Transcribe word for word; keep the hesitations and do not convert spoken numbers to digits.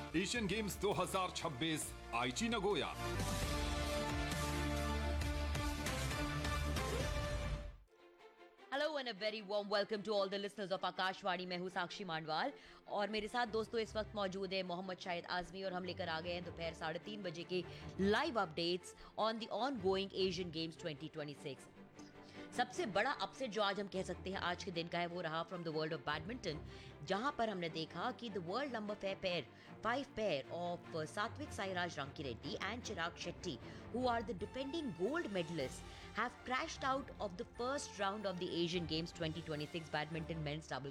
Asian games दो हज़ार छब्बीस आईची Nagoya. Hello and a very warm welcome to all the listeners of Akashvani. मैं हूं साक्षी मांडवाल और मेरे साथ दोस्तों इस वक्त मौजूद है मोहम्मद शाहिद आजमी और हम लेकर आ गए हैं दोपहर साढ़े तीन बजे के live updates on the on going Asian games twenty twenty six. सबसे बड़ा अपसेट जो आज हम कह सकते हैं आज के दिन का है वो रहा from the world of badminton, जहां पर हमने देखा कि the world number fair pair five pair of Satwik Sairaj Rankireddy and Chirag Shetty, who are the defending gold medalists, have crashed out of the first round of the Asian Games twenty twenty-six badminton men's double